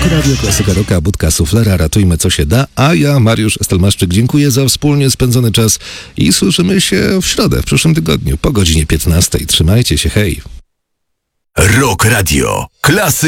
Radio Klasyka Rocka, Budka Suflera, ratujmy co się da, a ja, Mariusz Stelmaszczyk, dziękuję za wspólnie spędzony czas i słyszymy się w środę, w przyszłym tygodniu, po godzinie 15. Trzymajcie się, hej! Rock Radio. Klasyka.